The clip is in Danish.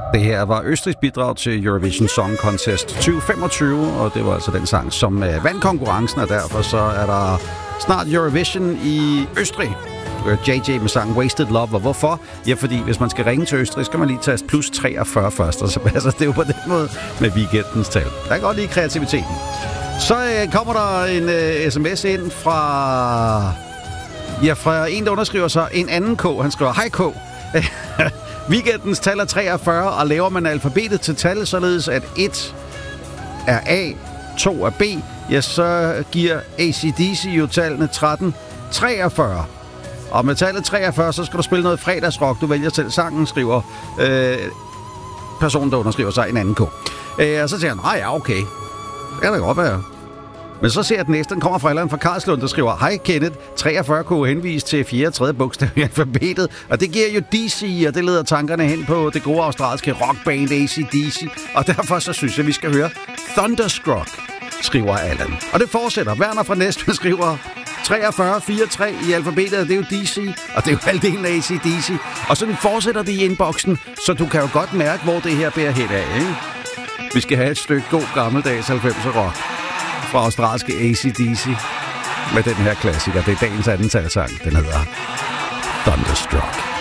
Det her var Østrigs bidrag til Eurovision Song Contest 2025, og det var altså den sang, som vandt konkurrencen, og derfor så er der snart Eurovision i Østrig. JJ med sangen Wasted Love, og hvorfor? Ja, fordi hvis man skal ringe til Østrig, skal man lige taste plus 43 først, og så passer det jo på den måde med weekendens tal. Jeg kan godt lide kreativiteten. Så kommer der en sms ind fra en, der underskriver sig en anden K. Han skriver, hej K. Weekendens tal er 43, og laver man alfabetet til tal, således at 1 er A, 2 er B, ja, så giver AC/DC jo tallene 13, 43. Og med tallet 43, så skal du spille noget fredagsrock. Du vælger selv sangen, skriver personen, der underskriver sig en anden K. Og så siger han, ja, okay. Det kan da godt være. Men så ser jeg den næste, den kommer fra Allan fra Karlslund, der skriver, hej Kenneth, 43 kunne henvise til 4. og 3. bogstav i alfabetet, og det giver jo DC, og det leder tankerne hen på det gode australske rockband AC/DC, og derfor så synes jeg, vi skal høre Thunderstruck, skriver Allan. Og det fortsætter. Werner fra Næstved skriver 43, 4, 3 i alfabetet, det er jo DC, og det er jo halvdelen af AC/DC, og så fortsætter det i inboxen, så du kan jo godt mærke, hvor det her bærer hen af, ikke? Vi skal have et stykke god gammeldags 90'er rock fra australske AC/DC med den her klassiker. Det er dagens anden talsang. Den hedder Thunderstruck.